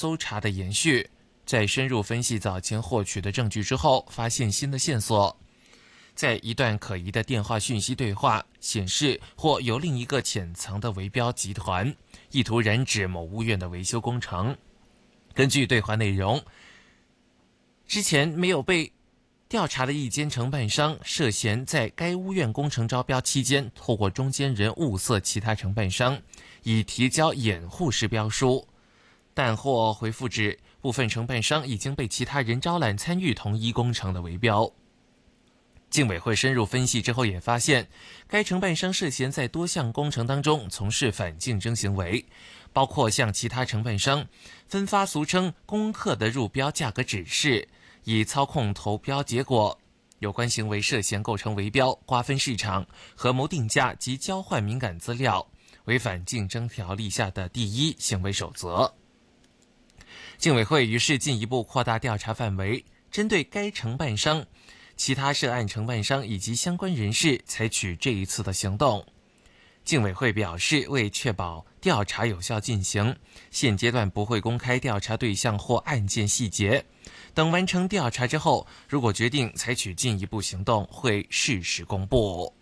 搜查的延续。在深入分析早前获取的证据之后，发现新的线索。在一段可疑的电话讯息对话显示，或有另一个潜藏的围标集团意图染指某屋苑的维修工程。根据对话内容，之前没有被调查的一间承办商涉嫌在该屋苑工程招标期间，透过中间人物色其他承办商，以提交掩护式标书，但获回复指部分承办商已经被其他人招揽参与同一工程的围标。竞委会深入分析之后也发现，该承办商涉嫌在多项工程当中从事反竞争行为，包括向其他承办商分发俗称公课的入标价格指示，以操控投标结果。有关行为涉嫌构成围标、瓜分市场、合谋定价及交换敏感资料，违反竞争条例下的第一行为守则。竞委会于是进一步扩大调查范围，针对该承办商、其他涉案承办商以及相关人士采取这一次的行动。竞委会表示，为确保调查有效进行，现阶段不会公开调查对象或案件细节，等完成调查之后，如果决定采取进一步行动，会适时公布。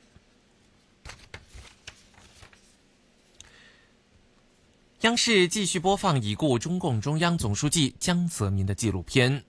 央视继续播放已故中共中央总书记江泽民的纪录片。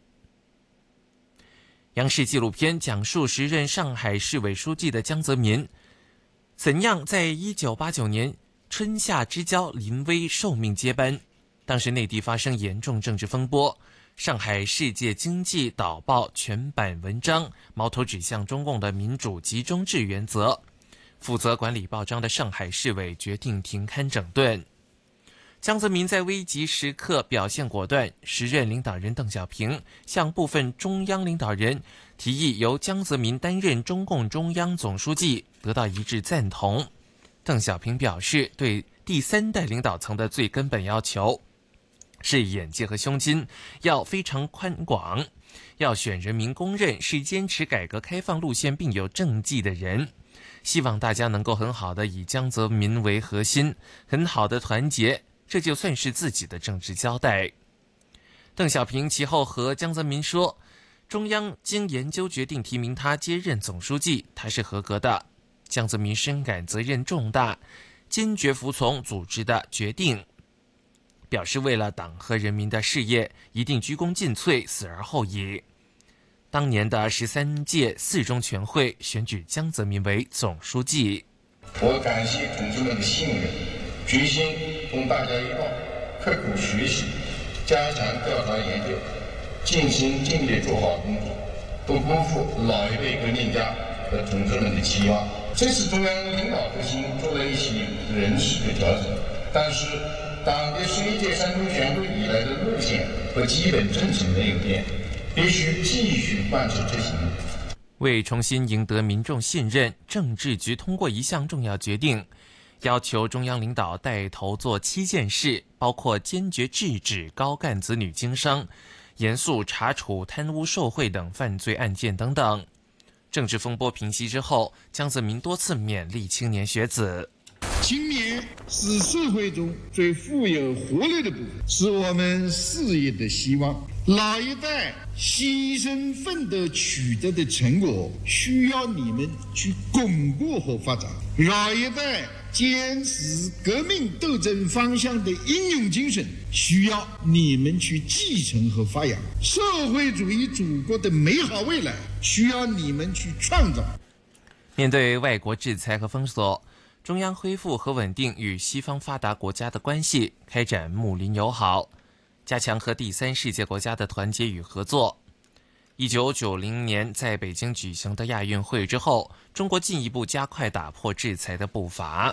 央视纪录片讲述时任上海市委书记的江泽民怎样在1989年春夏之交临危受命接班。当时内地发生严重政治风波，上海世界经济导报全版文章矛头指向中共的民主集中制原则，负责管理报章的上海市委决定停刊整顿。江泽民在危急时刻表现果断，时任领导人邓小平向部分中央领导人提议由江泽民担任中共中央总书记，得到一致赞同。邓小平表示，对第三代领导层的最根本要求是眼界和胸襟要非常宽广，要选人民公认是坚持改革开放路线并有政绩的人。希望大家能够很好的以江泽民为核心，很好的团结，这就算是自己的政治交代。邓小平其后和江泽民说，中央经研究决定提名他接任总书记，他是合格的。江泽民深感责任重大，坚决服从组织的决定，表示为了党和人民的事业，一定鞠躬尽瘁，死而后已。当年的13届4中全会选举江泽民为总书记。 我感谢同志们的信任，决心同大家一道刻苦学习，加强调查研究，尽心尽力做好工作，不辜负老一辈革命家和同志们的期望。这次中央领导核心做了一些人事的调整，但是党的11届3中全会以来的路线和基本政策没有变，必须继续贯彻执行。 为重新赢得民众信任，政治局通过一项重要决定，要求中央领导带头做7件事，包括坚决制止高干子女经商，严肃查处贪污受贿等犯罪案件等等。政治风波平息之后，江泽民多次勉励青年学子。 青年是社会中最富有活力的部分，是我们事业的希望。老一代牺牲奋斗取得的成果，需要你们去巩固和发展；老一代坚持革命斗争方向的英勇精神，需要你们去继承和发扬；社会主义祖国的美好未来，需要你们去创造。 面对外国制裁和封锁，中央恢复和稳定与西方发达国家的关系，开展睦邻友好，加强和第三世界国家的团结与合作。1990年在北京举行的亚运会之后，中国进一步加快打破制裁的步伐。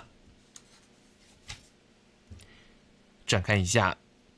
转看一下，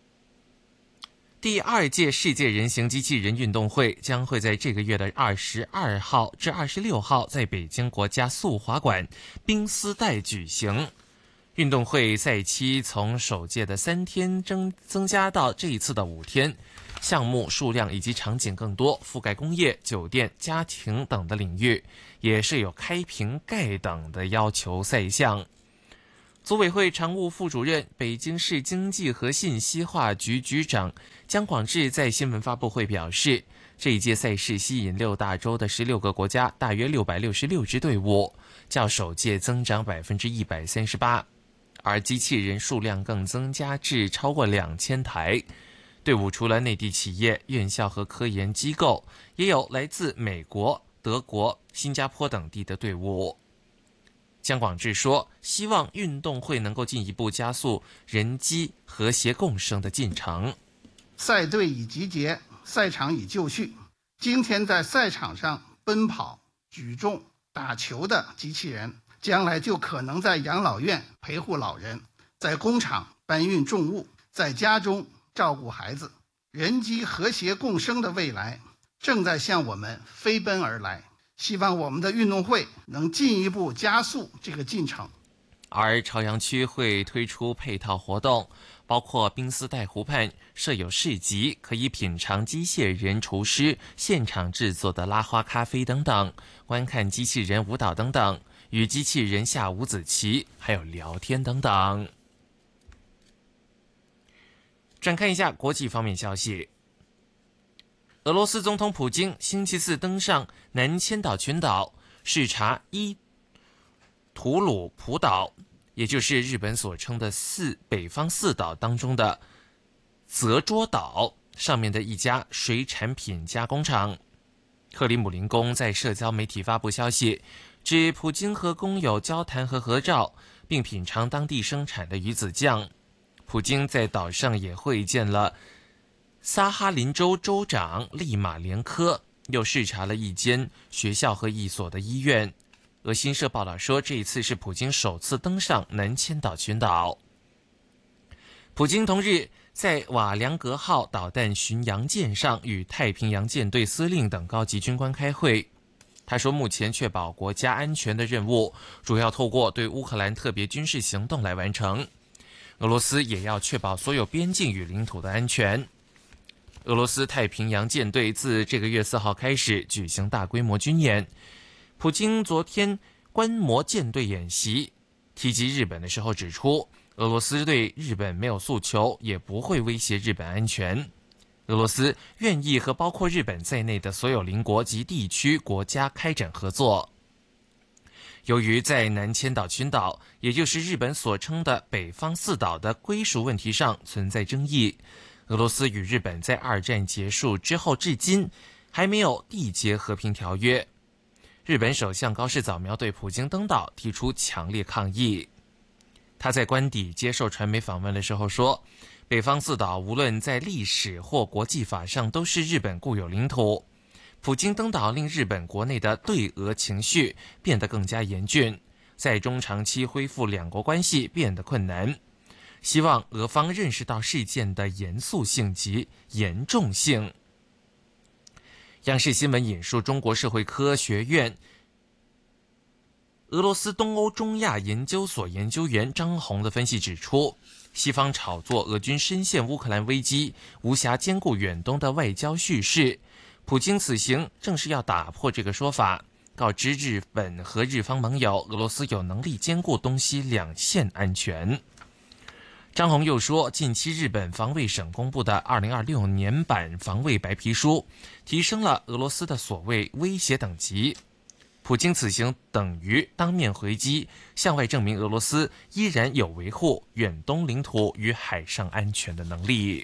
第2届世界人形机器人运动会将会在这个月的22号至26号在北京国家速滑馆冰丝带举行。运动会赛期从首届的3天增加到这一次的5天，项目数量以及场景更多，覆盖工业、酒店、家庭等的领域，也设有开瓶盖等的要求赛项。 组委会常务副主任、北京市经济和信息化局局长姜广智在新闻发布会表示，这一届赛事吸引6大洲的16个国家大约666支队伍，较首届增长138%，而机器人数量更增加至超过2000台。队伍除了内地企业、院校和科研机构，也有来自美国、德国、新加坡等地的队伍。姜广智说，希望运动会能够进一步加速人机和谐共生的进程。 赛队已集结，赛场已就绪。今天在赛场上奔跑、举重、打球的机器人，将来就可能在养老院陪护老人，在工厂搬运重物，在家中照顾孩子。人机和谐共生的未来正在向我们飞奔而来。希望我们的运动会能进一步加速这个进程。 而朝阳区会推出配套活动，包括滨斯代湖畔设有市集，可以品尝机械人厨师现场制作的拉花咖啡等等，观看机器人舞蹈等等，与机器人下五子棋，还有聊天等等。转看一下国际方面消息。俄罗斯总统普京星期四登上南千岛群岛，视察伊图鲁普岛，也就是日本所称的北方四岛当中的泽捉岛上面的一家水产品加工厂。克里姆林宫在社交媒体发布消息，指普京和工友交谈和合照，并品尝当地生产的鱼子酱。普京在岛上也会见了萨哈林州州长利马连科，又视察了一间学校和一所的医院。俄新社报道说，这一次是普京首次登上南千岛群岛。普京同日在瓦良格号导弹巡洋舰上与太平洋舰队司令等高级军官开会。他说，目前确保国家安全的任务主要透过对乌克兰特别军事行动来完成。俄罗斯也要确保所有边境与领土的安全。俄罗斯太平洋舰队自这个月4号开始举行大规模军演。普京昨天观摩舰队演习，提及日本的时候指出，俄罗斯对日本没有诉求，也不会威胁日本安全。俄罗斯愿意和包括日本在内的所有邻国及地区国家开展合作。由于在南千岛群岛，也就是日本所称的北方四岛的归属问题上存在争议，俄罗斯与日本在2战结束之后至今还没有缔结和平条约。日本首相高市早苗对普京登岛提出强烈抗议。他在官邸接受传媒访问的时候说，北方四岛无论在历史或国际法上都是日本固有领土。普京登岛令日本国内的对俄情绪变得更加严峻，在中长期恢复两国关系变得困难。希望俄方认识到事件的严肃性及严重性。央视新闻引述中国社会科学院俄罗斯东欧中亚研究所研究员张红的分析指出，西方炒作俄军深陷乌克兰危机，无暇兼顾远东的外交叙事。普京此行正是要打破这个说法，告知日本和日方盟友，俄罗斯有能力兼顾东西两线安全。张宏又说，近期日本防卫省公布的2026年版防卫白皮书提升了俄罗斯的所谓威胁等级。普京此行等于当面回击，向外证明俄罗斯依然有维护远东领土与海上安全的能力。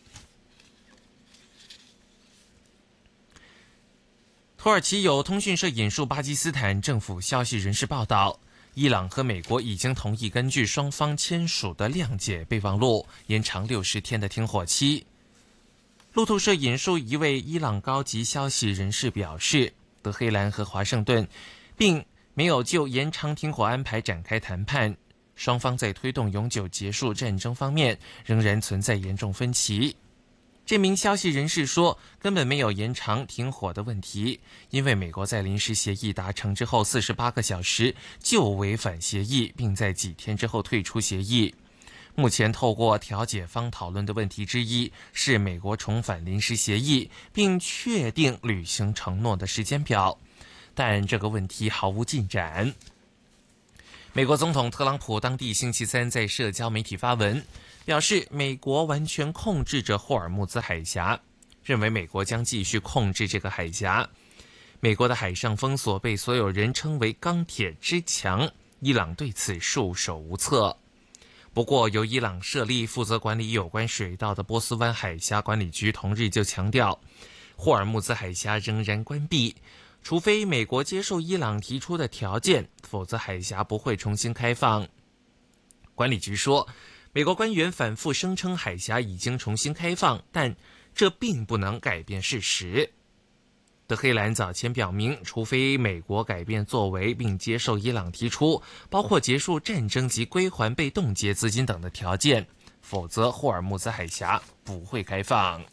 土耳其有通讯社引述巴基斯坦政府消息人士报道，伊朗和美国已经同意根据双方签署的谅解备忘录，延长60天的停火期。路透社引述一位伊朗高级消息人士表示，德黑兰和华盛顿并没有就延长停火安排展开谈判，双方在推动永久结束战争方面仍然存在严重分歧。这名消息人士说，根本没有延长停火的问题，因为美国在临时协议达成之后48个小时就违反协议，并在几天之后退出协议。目前透过调解方讨论的问题之一是美国重返临时协议，并确定履行承诺的时间表，但这个问题毫无进展。 美国总统特朗普当地星期三在社交媒体发文，表示美国完全控制着霍尔木兹海峡，认为美国将继续控制这个海峡。美国的海上封锁被所有人称为钢铁之墙，伊朗对此束手无策。不过，由伊朗设立负责管理有关水道的波斯湾海峡管理局同日就强调，霍尔木兹海峡仍然关闭，除非美国接受伊朗提出的条件，否则海峡不会重新开放。管理局说，美国官员反复声称海峡已经重新开放，但这并不能改变事实。德黑兰早前表明，除非美国改变作为并接受伊朗提出包括结束战争及归还被冻结资金等的条件，否则霍尔木兹海峡不会开放。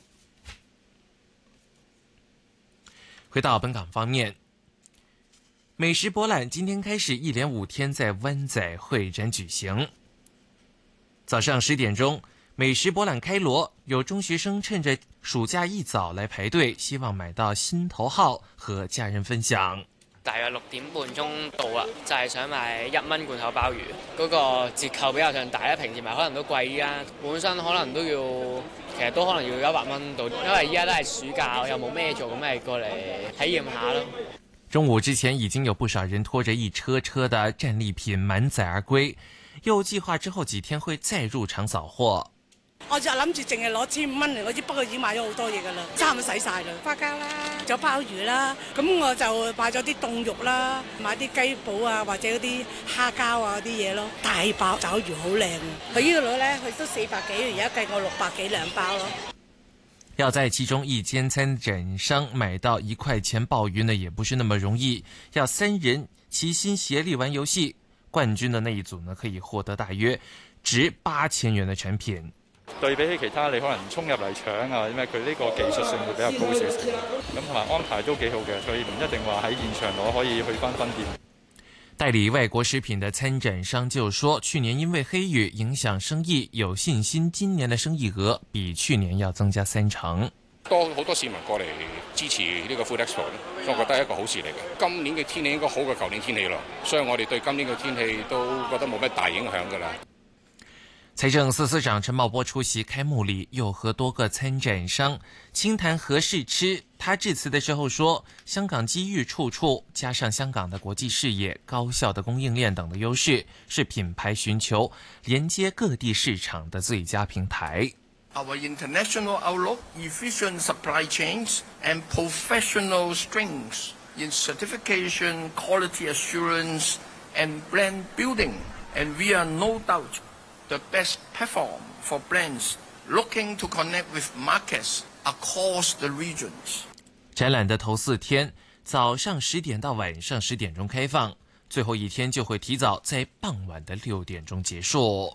回到本港方面，美食博览今天开始一连5天在湾仔会展举行。早上10点钟，美食博览开锣，有中学生趁着暑假一早來排隊，希望買到心頭好和家人分享。 大約6點半鐘到啦，就係想買1蚊罐頭鮑魚，嗰個折扣比較上大啦，平時買可能都貴，依家本身可能都要，其實都可能要100蚊到，因為依家都係暑假，又冇咩做，咁咪過嚟體驗下咯。 中午之前已經有不少人拖着一車車的戰利品滿載而歸，又計劃之後幾天會再入場掃貨。 我就諗住淨係攞1500蚊嚟嗰啲，不過已經買咗好多嘢㗎啦，差唔多使晒啦。花膠啦，仲有鮑魚啦，咁我就買咗啲凍肉啦，買啲雞寶啊，或者嗰啲蝦膠啊嗰啲嘢咯。大包爪魚好靚啊！佢呢度咧，佢都400幾，而家計我600幾2包咯。 要在其中一間參展商買到1塊錢鮑魚呢，也不是那麼容易，要3人齊心協力玩遊戲，冠軍的那一組呢，可以獲得大約值8000元的產品。 對比起其他你可能衝入嚟搶啊，因為佢呢個技術性會比較高少少，咁同埋安排都幾好嘅，所以唔一定話喺現場攞可以去翻分店。 代理外國食品的參展商就說，去年因為黑雨影響生意，有信心今年的生意額比去年要增加3成。 好多市民過嚟支持呢個 Food Expo， 所以我覺得係一個好事嚟嘅。今年嘅天氣應該好過舊年天氣咯，所以我哋對今年嘅天氣都覺得冇咩大影響㗎啦。 財政司司長陳茂波出席開幕禮，又和多個參展商傾談何事吃。他致辭的時候說，香港機遇處處，加上香港的國際視野、高效的供應鏈等的優勢，是品牌尋求連接各地市場的最佳平台。 Our international outlook, efficient supply chains, and professional strengths in certification, quality assurance, and brand building, and we are no doubt the best platform for brands looking to connect with markets across the regions. 展覽的頭4天，早上10點到晚上10點鐘開放，最後一天就會提早在傍晚的6點鐘結束。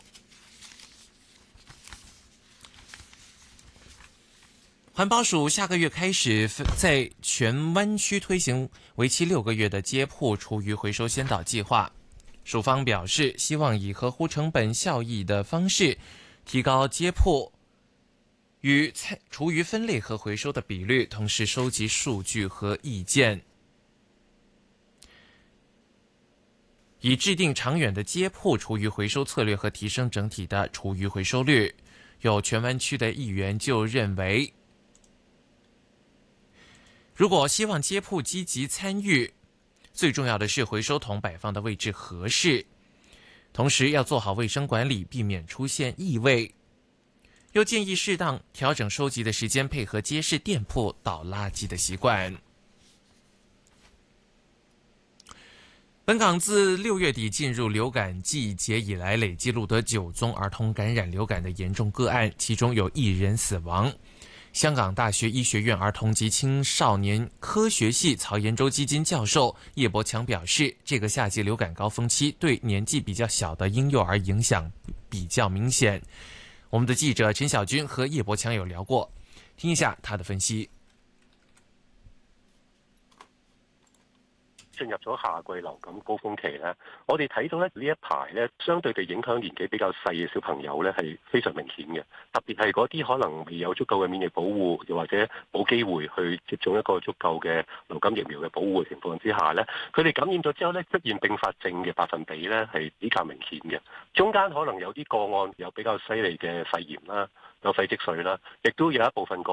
環保署下個月開始在全灣區推行為期6個月的街鋪廚餘回收先導計劃。署方表示，希望以合乎成本效益的方式，提高街鋪與廚餘分類和回收的比率，同時收集數據和意見，以制定長遠的街鋪廚餘回收策略和提升整體的廚餘回收率。有荃灣區的議員就認為，如果希望街鋪積極參與，最重要的是回收桶擺放的位置合適，同時要做好衛生管理，避免出現異味。又建議適當調整收集的時間，配合街市店鋪倒垃圾的習慣。本港自6月底進入流感季節以來，累計錄得9宗兒童感染流感的嚴重個案，其中有1人死亡。香港大學醫學院兒童及青少年科學系曹延洲基金教授葉伯強表示，這個夏季流感高峰期對年紀比較小的嬰幼兒影響比較明顯。我們的記者陳小軍和葉伯強有聊過，聽一下他的分析。 進入咗夏季流感高峰期咧，我哋睇到咧呢一排咧，相對地影響年紀比較細嘅小朋友咧係非常明顯嘅，特別係嗰啲可能未有足夠嘅免疫保護，又或者冇機會去接種一個足夠嘅流感疫苗嘅保護嘅情況之下咧，佢哋感染咗之後咧，出現併發症嘅百分比咧係比較明顯嘅，中間可能有啲個案有比較犀利嘅肺炎啦，有肺積水啦，亦都有一部分個